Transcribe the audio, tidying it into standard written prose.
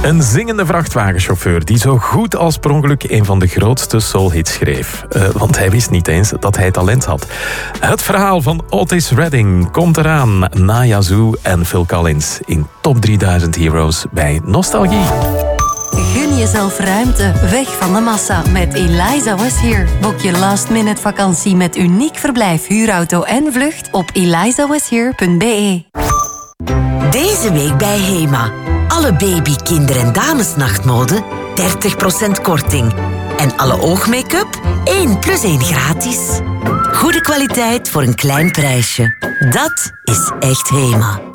Een zingende vrachtwagenchauffeur die zo goed als per ongeluk een van de grootste soulhits schreef. Want hij wist niet eens dat hij talent had. Het verhaal van Otis Redding komt eraan na Yazoo en Phil Collins in Top 3000 Heroes bij Nostalgie. Gun jezelf ruimte, weg van de massa met Eliza Was Here. Boek je last-minute vakantie met uniek verblijf, huurauto en vlucht op elizawashere.be. Deze week bij Hema. Alle baby, kinder- en damesnachtmode 30% korting. En alle oogmake-up 1 + 1 gratis. Goede kwaliteit voor een klein prijsje. Dat is echt Hema.